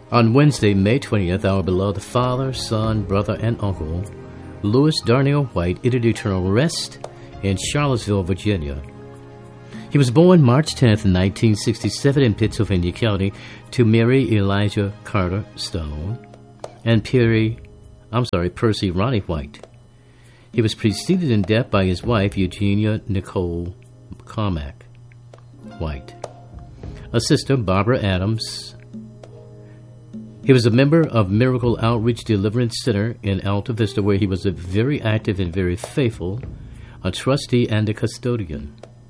On Wednesday, May 20th, our beloved father, son, brother, and uncle, Louis Darnell White, entered eternal rest in Charlottesville, Virginia. He was born March 10th, 1967 in Pittsylvania County to Mary Elijah Carter Stone and Percy Ronnie White. He was preceded in death by his wife, Eugenia Nicole Carmack White, a sister, Barbara Adams. He was a member of Miracle Outreach Deliverance Center in Alta Vista, where he was a very active and very faithful, a trustee and a custodian.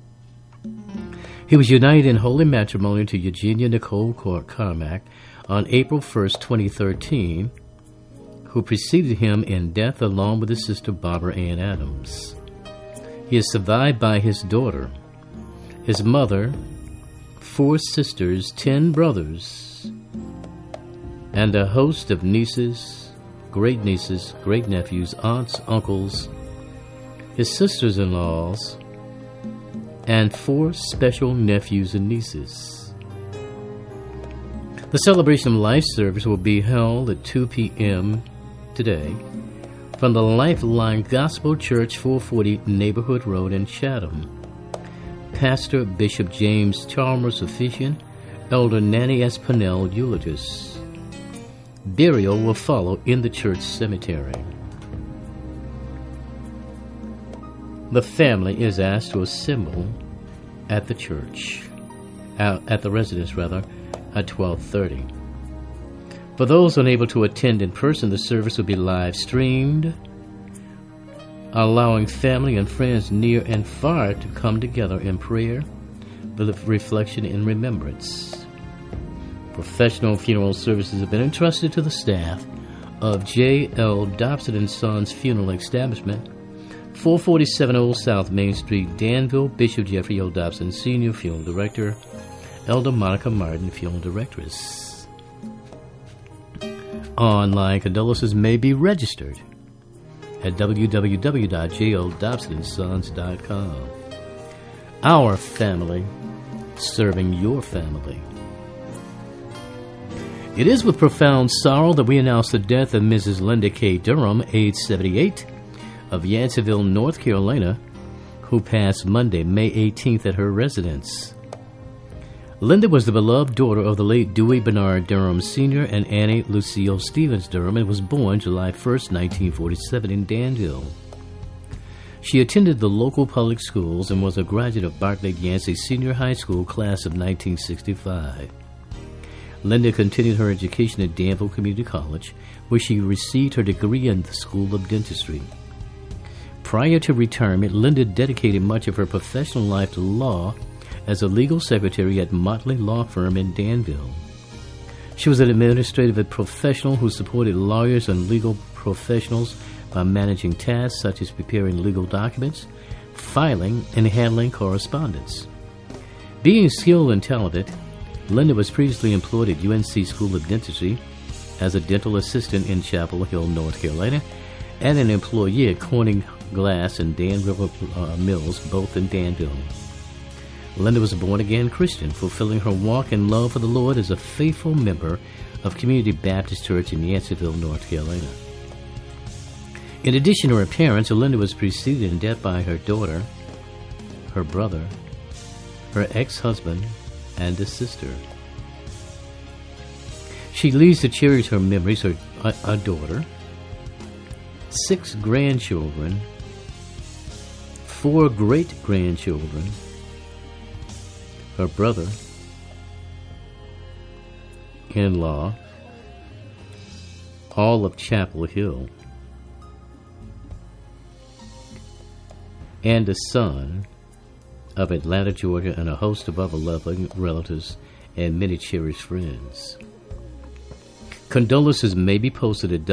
He was united in holy matrimony to Eugenia Nicole Carmack on April 1st, 2013, who preceded him in death along with his sister Barbara Ann Adams. He is survived by his daughter, his mother, 4 sisters, 10 brothers, and a host of nieces, great-nephews, aunts, uncles, his sisters-in-laws, and 4 special nephews and nieces. The Celebration of Life service will be held at 2 p.m. today from the Lifeline Gospel Church, 440 Neighborhood Road in Chatham. Pastor Bishop James Chalmers, officiant, Elder Nanny S. Pennell, eulogist. Burial will follow in the church cemetery. The family is asked to assemble at the church, at the residence at 12:30. For those unable to attend in person, the service will be live streamed, allowing family and friends near and far to come together in prayer, reflection, and remembrance. Professional funeral services have been entrusted to the staff of J.L. Dobson & Sons Funeral Establishment, 447 Old South Main Street, Danville. Bishop Jeffrey O. Dobson, Senior Funeral Director. Elder Monica Martin, Funeral Directress. Online condolences may be registered at www.jldobsonsons.com. Our family serving your family. It is with profound sorrow that we announce the death of Mrs. Linda K. Durham, age 78, of Yanceyville, North Carolina, who passed Monday, May 18th at her residence. Linda was the beloved daughter of the late Dewey Bernard Durham Sr. and Annie Lucille Stevens Durham and was born July 1st, 1947 in Danville. She attended the local public schools and was a graduate of Bartlett Yancey Senior High School class of 1965. Linda continued her education at Danville Community College, where she received her degree in the School of Dentistry. Prior to retirement, Linda dedicated much of her professional life to law as a legal secretary at Motley Law Firm in Danville. She was an administrative professional who supported lawyers and legal professionals by managing tasks such as preparing legal documents, filing, and handling correspondence. Being skilled and talented, Linda was previously employed at UNC School of Dentistry as a dental assistant in Chapel Hill, North Carolina, and an employee at Corning Glass and Dan River Mills, both in Danville. Linda was a born-again Christian, fulfilling her walk in love for the Lord as a faithful member of Community Baptist Church in Yanceyville, North Carolina. In addition to her parents, Linda was preceded in death by her daughter, her brother, her ex-husband, and a sister. She leaves to cherish her memories, a daughter, 6 grandchildren, 4 great-grandchildren, her brother-in-law, all of Chapel Hill, and a son of Atlanta, Georgia, and a host of other loving relatives and many cherished friends. Condolences may be posted at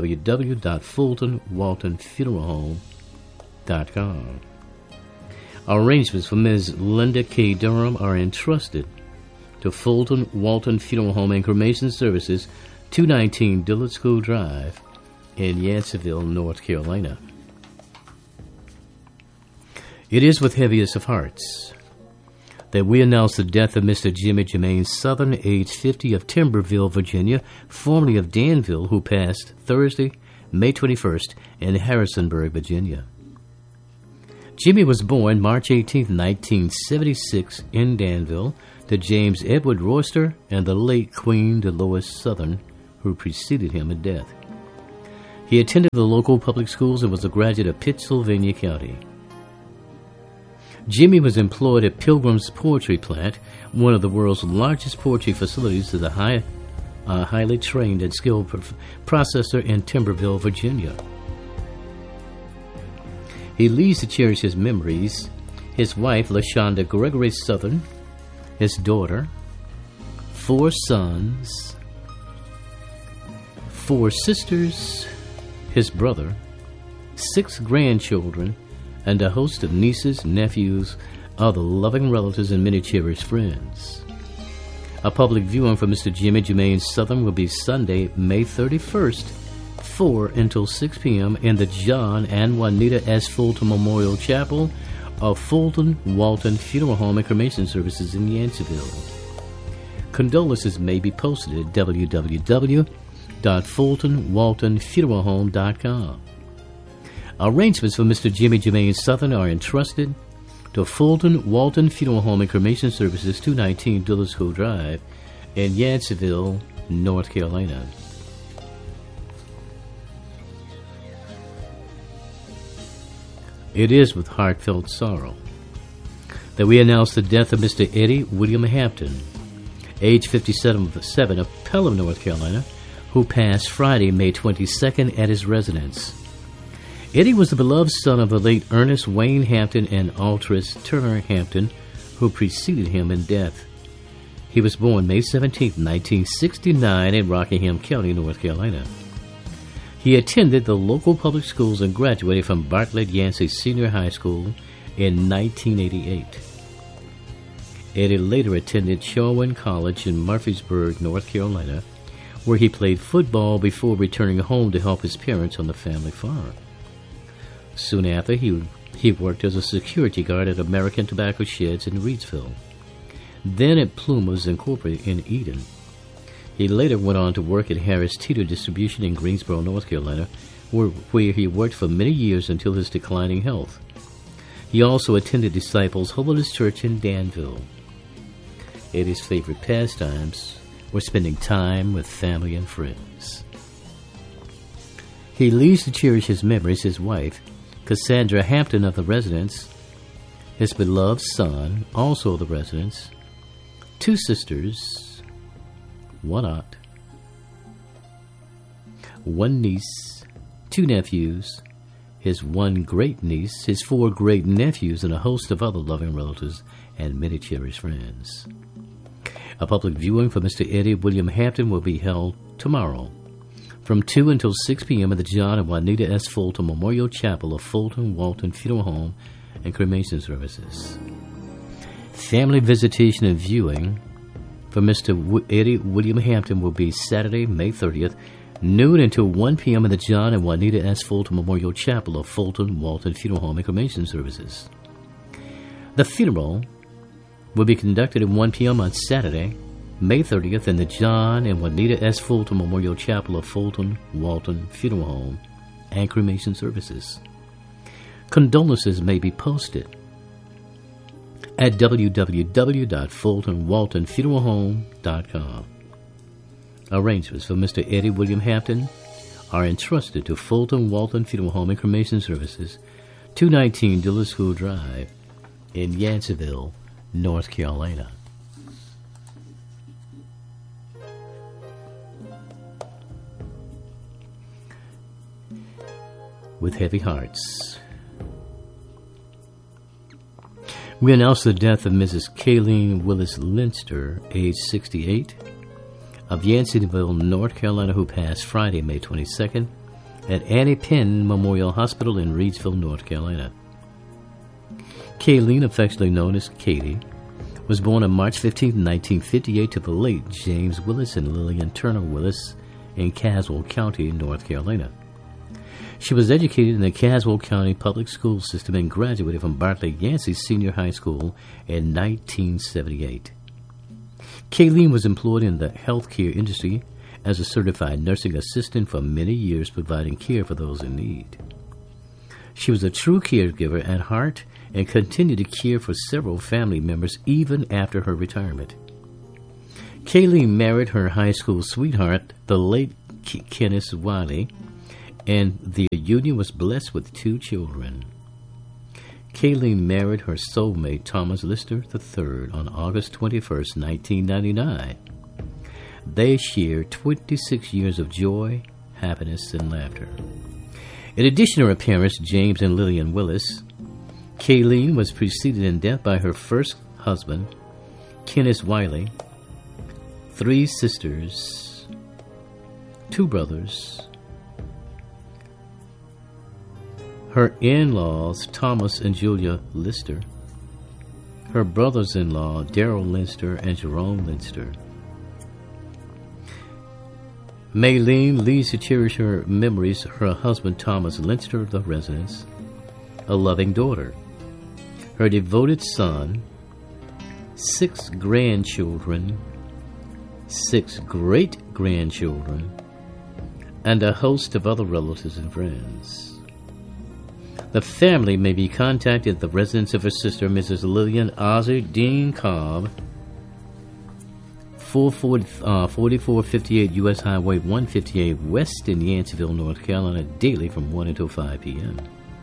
www.fultonwaltonfuneralhome.com. Arrangements for Ms. Linda K. Durham are entrusted to Fulton Walton Funeral Home and Cremation Services, 219 Dillard School Drive in Yanceyville, North Carolina. It is with heaviest of hearts that we announce the death of Mr. Jimmy Jermaine Southern, age 50, of Timberville, Virginia, formerly of Danville, who passed Thursday, May 21st, in Harrisonburg, Virginia. Jimmy was born March 18, 1976, in Danville, to James Edward Royster and the late Queen Dolores Southern, who preceded him in death. He attended the local public schools and was a graduate of Pittsylvania County. Jimmy was employed at Pilgrim's Poetry Plant, one of the world's largest poetry facilities, as a highly trained and skilled processor in Timberville, Virginia. He leaves to cherish his memories, his wife, LaShonda Gregory Southern, his daughter, 4 sons, 4 sisters, his brother, 6 grandchildren, and a host of nieces, nephews, other loving relatives, and many cherished friends. A public viewing for Mr. Jimmy Jermaine Southern will be Sunday, May 31st, 4 until 6 p.m. in the John and Juanita S. Fulton Memorial Chapel of Fulton Walton Funeral Home and Cremation Services in Yanceyville. Condolences may be posted at www.fultonwaltonfuneralhome.com. Arrangements for Mr. Jimmy Jermaine Southern are entrusted to Fulton Walton Funeral Home and Cremation Services, 219 Dillersville Drive in Yanceyville, North Carolina. It is with heartfelt sorrow that we announce the death of Mr. Eddie William Hampton, age 57 of Pelham, North Carolina, who passed Friday, May 22nd at his residence. Eddie was the beloved son of the late Ernest Wayne Hampton and Altris Turner Hampton, who preceded him in death. He was born May 17, 1969 in Rockingham County, North Carolina. He attended the local public schools and graduated from Bartlett Yancey Senior High School in 1988. Eddie later attended Sherwin College in Murfreesboro, North Carolina, where he played football before returning home to help his parents on the family farm. Soon after, he worked as a security guard at American Tobacco Sheds in Reidsville, then at Plumas Incorporated in Eden. He later went on to work at Harris Teeter Distribution in Greensboro, North Carolina, where he worked for many years until his declining health. He also attended Disciples Holiness Church in Danville. Eddie's favorite pastimes were spending time with family and friends. He leaves to cherish his memories, his wife, Cassandra Hampton of the residence, his beloved son, also of the residence, 2 sisters, 1 aunt, 1 niece, 2 nephews, his 1 great niece, his 4 great nephews, and a host of other loving relatives and many cherished friends. A public viewing for Mr. Eddie William Hampton will be held tomorrow from 2 until 6 p.m. at the John and Juanita S. Fulton Memorial Chapel of Fulton Walton Funeral Home and Cremation Services. Family visitation and viewing for Mr. Eddie William Hampton will be Saturday, May 30th, noon until 1 p.m. at the John and Juanita S. Fulton Memorial Chapel of Fulton Walton Funeral Home and Cremation Services. The funeral will be conducted at 1 p.m. on Saturday, May 30th, in the John and Juanita S. Fulton Memorial Chapel of Fulton Walton Funeral Home and Cremation Services. Condolences may be posted at www.fultonwaltonfuneralhome.com. Arrangements for Mr. Eddie William Hampton are entrusted to Fulton Walton Funeral Home and Cremation Services, 219 Dillersville Drive in Yanceyville, North Carolina. With heavy hearts, we announce the death of Mrs. Kayleen Willis Linster, age 68, of Yanceyville, North Carolina, who passed Friday, May 22nd, at Annie Penn Memorial Hospital in Reidsville, North Carolina. Kayleen, affectionately known as Katie, was born on March 15, 1958, to the late James Willis and Lillian Turner Willis in Caswell County, North Carolina. She was educated in the Caswell County Public School System and graduated from Bartlett Yancey Senior High School in 1978. Kayleen was employed in the healthcare industry as a certified nursing assistant for many years, providing care for those in need. She was a true caregiver at heart and continued to care for several family members even after her retirement. Kayleen married her high school sweetheart, the late Kenneth Wiley, and the union was blessed with 2 children. Kayleen married her soulmate, Thomas Lister III, on August 21, 1999. They shared 26 years of joy, happiness, and laughter. In addition to her parents, James and Lillian Willis, Kayleen was preceded in death by her first husband, Kenneth Wiley, 3 sisters, 2 brothers, her in-laws, Thomas and Julia Lister, her brothers-in-law, Darrell Lister and Jerome Lister. Maylene leads to cherish her memories, her husband Thomas Lister of the residence, a loving daughter, her devoted son, 6 grandchildren, 6 great-grandchildren, and a host of other relatives and friends. The family may be contacted at the residence of her sister, Mrs. Lillian Ozzie Dean Cobb, 4458 U.S. Highway 158 West in Yanceyville, North Carolina, daily from 1 until 5 p.m.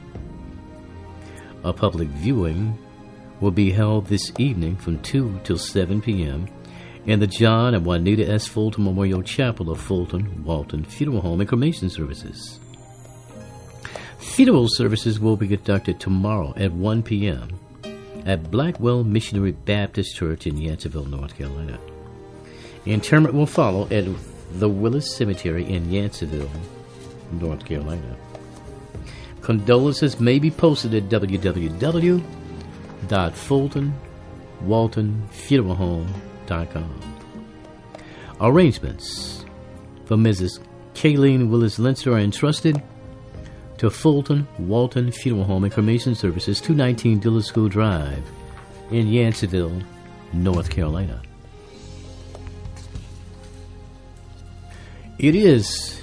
A public viewing will be held this evening from 2 till 7 p.m. in the John and Juanita S. Fulton Memorial Chapel of Fulton Walton Funeral Home and Cremation Services. Funeral services will be conducted tomorrow at 1 p.m. at Blackwell Missionary Baptist Church in Yanceyville, North Carolina. Interment will follow at the Willis Cemetery in Yanceyville, North Carolina. Condolences may be posted at www.fultonwaltonfuneralhome.com. Arrangements for Mrs. Kayleen Willis Lister are entrusted to Fulton Walton Funeral Home and Cremation Services, 219 Dillard School Drive in Yanceyville, North Carolina. It is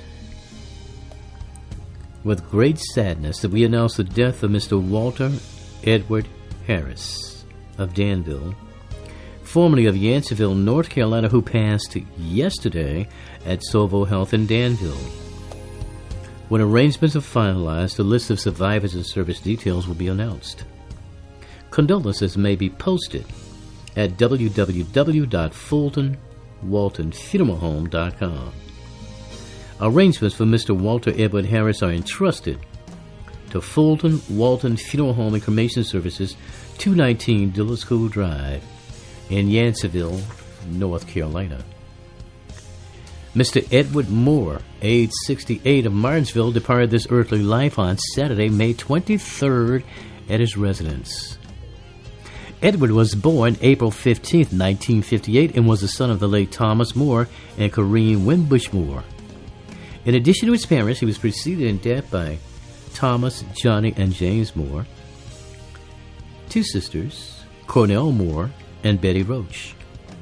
with great sadness that we announce the death of Mr. Walter Edward Harris of Danville, formerly of Yanceyville, North Carolina, who passed yesterday at Sovo Health in Danville. When arrangements are finalized, the list of survivors and service details will be announced. Condolences may be posted at www.fultonwaltonfuneralhome.com. Arrangements for Mr. Walter Edward Harris are entrusted to Fulton Walton Funeral Home and Cremation Services, 219 Dillard School Drive in Yanceyville, North Carolina. Mr. Edward Moore, age 68, of Martinsville, departed this earthly life on Saturday, May 23rd, at his residence. Edward was born April 15, 1958, and was the son of the late Thomas Moore and Corrine Winbush Moore. In addition to his parents, he was preceded in death by Thomas, Johnny, and James Moore, 2 sisters, Cornell Moore and Betty Roach.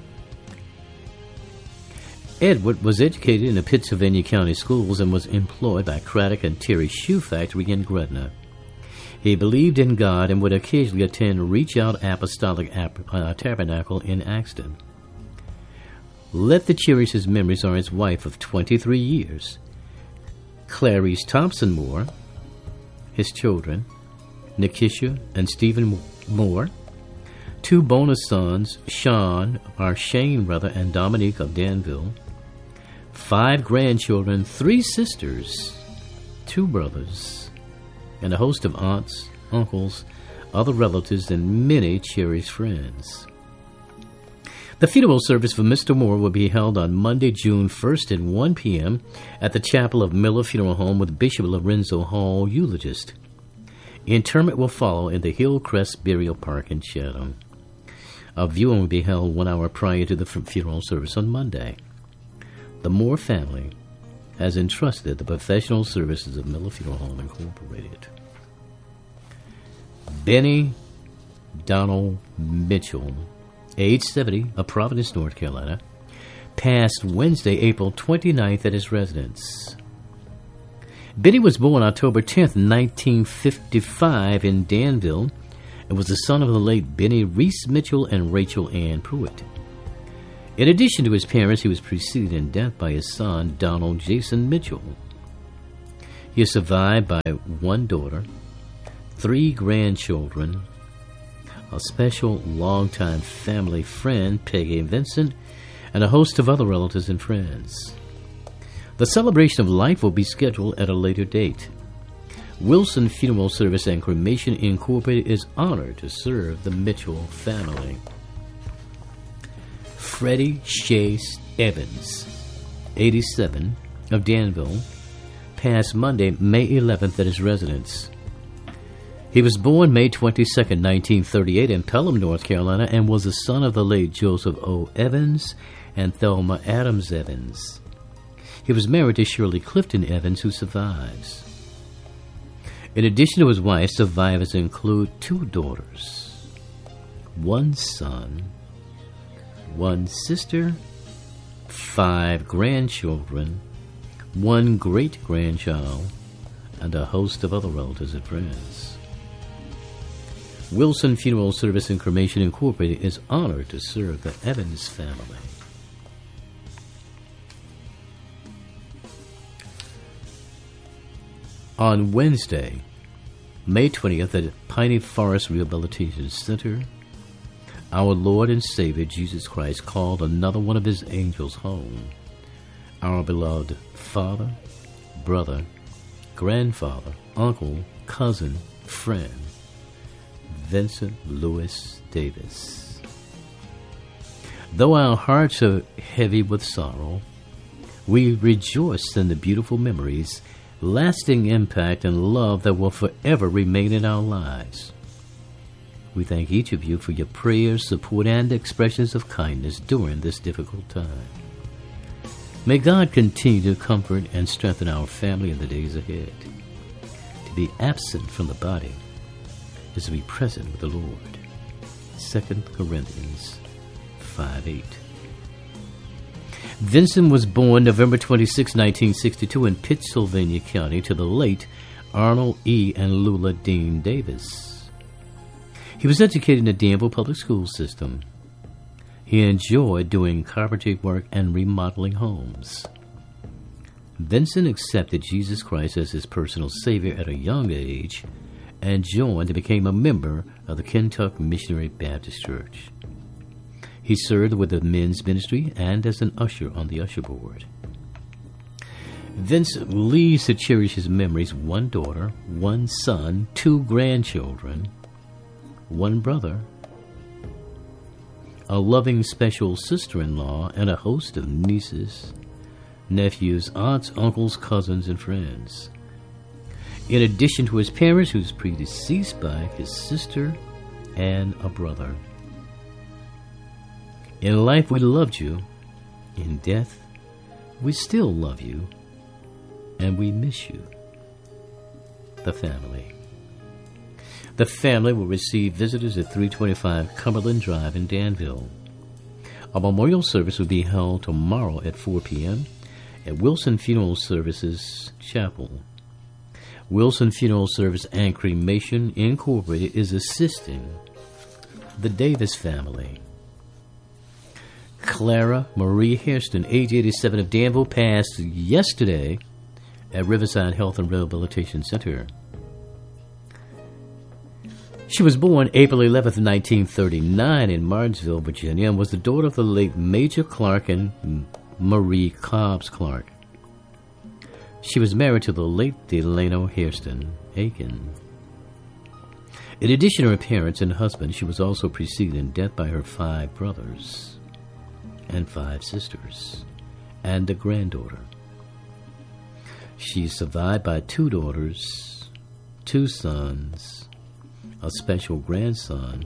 Edward was educated in the Pittsylvania County Schools and was employed by Craddock and Terry Shoe Factory in Gretna. He believed in God and would occasionally attend Reach Out Apostolic Tabernacle in Axton. Let the cherish his memories are his wife of 23 years, Clarice Thompson Moore, his children, Nikisha and Stephen Moore, 2 bonus sons, Shane, and Dominique of Danville, 5 grandchildren, 3 sisters, 2 brothers, and a host of aunts, uncles, other relatives, and many cherished friends. The funeral service for Mr. Moore will be held on Monday, June 1st at 1 p.m. at the Chapel of Miller Funeral Home with Bishop Lorenzo Hall, eulogist. Interment will follow in the Hillcrest Burial Park in Chatham. A viewing will be held 1 hour prior to the funeral service on Monday. The Moore family has entrusted the professional services of Miller Funeral Home Incorporated. Benny Donald Mitchell, age 70, of Providence, North Carolina, passed Wednesday, April 29th at his residence. Benny was born October 10th, 1955 in Danville and was the son of the late Benny Reese Mitchell and Rachel Ann Pruitt. In addition to his parents, he was preceded in death by his son, Donald Jason Mitchell. He is survived by one daughter, 3 grandchildren, a special longtime family friend, Peggy Vincent, and a host of other relatives and friends. The celebration of life will be scheduled at a later date. Wilson Funeral Service and Cremation Incorporated is honored to serve the Mitchell family. Freddie Chase Evans, 87, of Danville, passed Monday, May 11th at his residence. He was born May 22, 1938 in Pelham, North Carolina, and was the son of the late Joseph O. Evans and Thelma Adams Evans. He was married to Shirley Clifton Evans, who survives. In addition to his wife, survivors include 2 daughters, 1 son, 1 sister, 5 grandchildren, 1 great-grandchild, and a host of other relatives and friends. Wilson Funeral Service and Cremation Incorporated is honored to serve the Evans family. On Wednesday, May 20th, at Piney Forest Rehabilitation Center, our Lord and Savior Jesus Christ called another one of his angels home, our beloved father, brother, grandfather, uncle, cousin, friend, Vincent Louis Davis. Though our hearts are heavy with sorrow, we rejoice in the beautiful memories, lasting impact, and love that will forever remain in our lives. We thank each of you for your prayers, support, and expressions of kindness during this difficult time. May God continue to comfort and strengthen our family in the days ahead. To be absent from the body is to be present with the Lord. 2 Corinthians 5:8. Vincent was born November 26, 1962 in Pittsylvania County to the late Arnold E. and Lula Dean Davis. He was educated in the Danville Public School system. He enjoyed doing carpentry work and remodeling homes. Vincent accepted Jesus Christ as his personal Savior at a young age and joined and became a member of the Kentucky Missionary Baptist Church. He served with the men's ministry and as an usher on the usher board. Vincent leaves to cherish his memories: 1 daughter, 1 son, 2 grandchildren, 1 brother, a loving special sister-in-law, and a host of nieces, nephews, aunts, uncles, cousins, and friends. In addition to his parents, who was predeceased by his sister and a brother. In life, we loved you. In death, we still love you, and we miss you. The family. The family will receive visitors at 325 Cumberland Drive in Danville. A memorial service will be held tomorrow at 4 p.m. at Wilson Funeral Services Chapel. Wilson Funeral Service and Cremation Incorporated is assisting the Davis family. Clara Marie Hairston, age 87, of Danville, passed yesterday at Riverside Health and Rehabilitation Center. She was born April 11, 1939 in Martinsville, Virginia, and was the daughter of the late Major Clark and Marie Cobbs Clark. She was married to the late Delano Hairston Aiken. In addition to her parents and husband, she was also preceded in death by her 5 brothers and 5 sisters, and a granddaughter. She is survived by 2 daughters, 2 sons, a special grandson,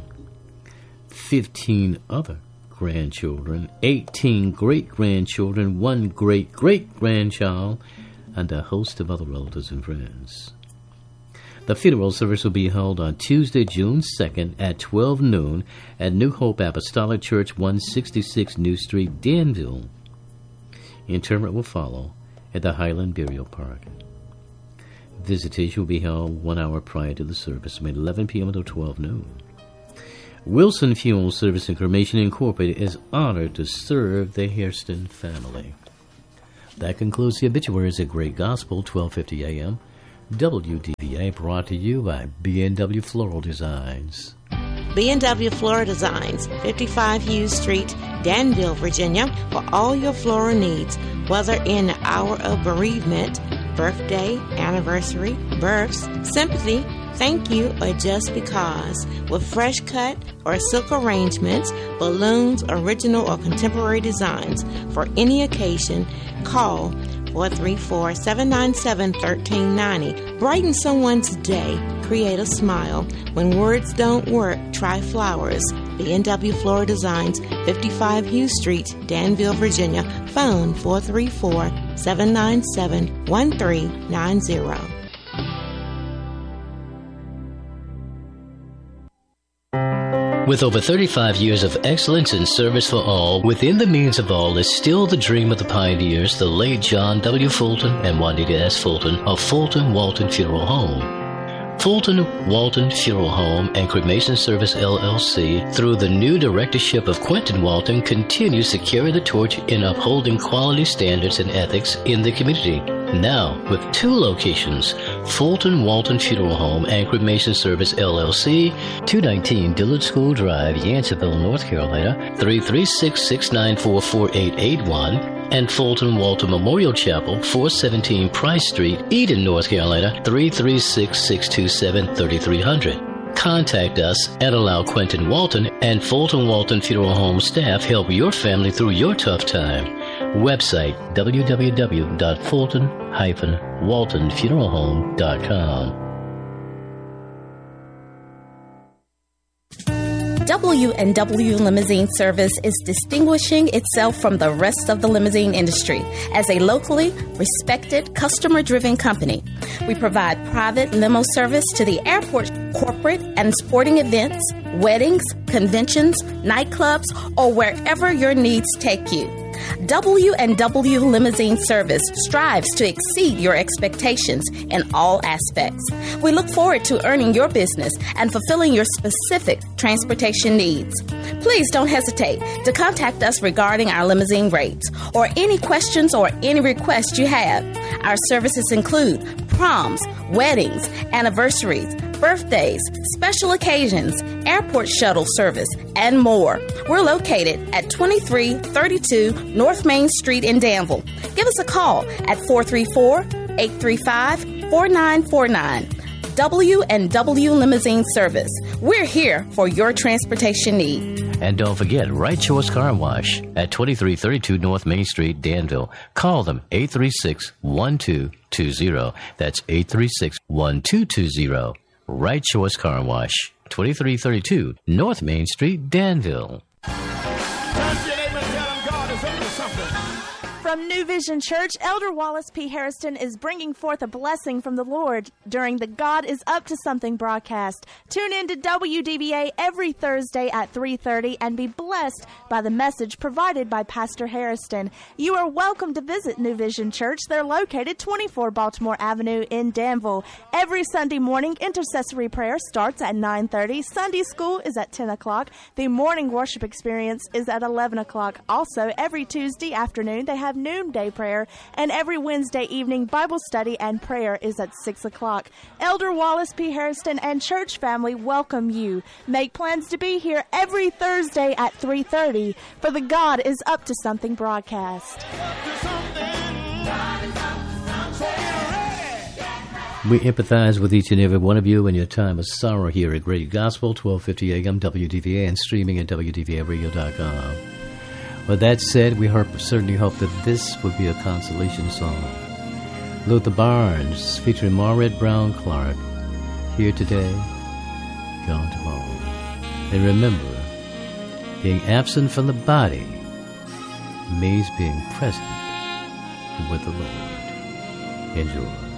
15 other grandchildren, 18 great-grandchildren, 1 great-great-grandchild, and a host of other relatives and friends. The funeral service will be held on Tuesday, June 2nd at 12 noon at New Hope Apostolic Church, 166 New Street, Danville. Interment will follow at the Highland Burial Park. Visitation will be held 1 hour prior to the service, from 11 p.m. until 12 noon. Wilson Funeral Service and Cremation Incorporated is honored to serve the Hairston family. That concludes the obituaries at Great Gospel, 1250 a.m. WDVA, brought to you by B&W Floral Designs. B&W Floral Designs, 55 Hughes Street, Danville, Virginia, for all your floral needs, whether in the hour of bereavement, birthday, anniversary, births, sympathy, thank you, or just because. With fresh cut or silk arrangements, balloons, original or contemporary designs for any occasion, call 434-797-1390. Brighten someone's day. Create a smile. When words don't work, try flowers. B&W Floral Designs, 55 Hughes Street, Danville, Virginia. Phone 434-797-1390. With over 35 years of excellence in service for all, within the means of all is still the dream of the pioneers, the late John W. Fulton and Juanita S. Fulton of Fulton Walton Funeral Home. Fulton Walton Funeral Home and Cremation Service, LLC, through the new directorship of Quentin Walton, continues to carry the torch in upholding quality standards and ethics in the community. Now, with 2 locations, Fulton Walton Funeral Home and Cremation Service, LLC, 219 Dillard School Drive, Yanceyville, North Carolina, 336-694-4881, and Fulton Walton Memorial Chapel, 417 Price Street, Eden, North Carolina, 336-627-3300. Contact us and allow Quentin Walton and Fulton Walton Funeral Home staff help your family through your tough time. Website www.fulton-waltonfuneralhome.com. W&W Limousine Service is distinguishing itself from the rest of the limousine industry as a locally respected, customer-driven company. We provide private limo service to the airport, corporate and sporting events, weddings, conventions, nightclubs, or wherever your needs take you. W&W Limousine Service strives to exceed your expectations in all aspects. We look forward to earning your business and fulfilling your specific transportation needs. Please don't hesitate to contact us regarding our limousine rates or any questions or any requests you have. Our services include proms, weddings, anniversaries, birthdays, special occasions, airport shuttle service, and more. We're located at 2332 North Main Street in Danville. Give us a call at 434-835-4949. W&W Limousine Service. We're here for your transportation need. And don't forget, Right Choice Car Wash at 2332 North Main Street, Danville. Call them 836-1220. That's 836-1220. Right Choice Car Wash, 2332 North Main Street, Danville. From New Vision Church, Elder Wallace P. Hairston is bringing forth a blessing from the Lord during the God is Up to Something broadcast. Tune in to WDVA every Thursday at 3:30 and be blessed by the message provided by Pastor Hairston. You are welcome to visit New Vision Church. They're located 24 Baltimore Avenue in Danville. Every Sunday morning, intercessory prayer starts at 9:30. Sunday school is at 10 o'clock. The morning worship experience is at 11 o'clock. Also, every Tuesday afternoon, they have noonday prayer, and every Wednesday evening Bible study and prayer is at 6 o'clock. Elder Wallace P. Hairston and church family welcome you. Make plans to be here every Thursday at 3:30 for the God is Up to Something broadcast. We empathize with each and every one of you in your time of sorrow here at Great Gospel, 1250 AM WDVA, and streaming at WDVAradio.com. With that said, we certainly hope that this would be a consolation song. Luther Barnes featuring Maurette Brown Clark. Here today, gone tomorrow. And remember, being absent from the body means being present with the Lord. Enjoy.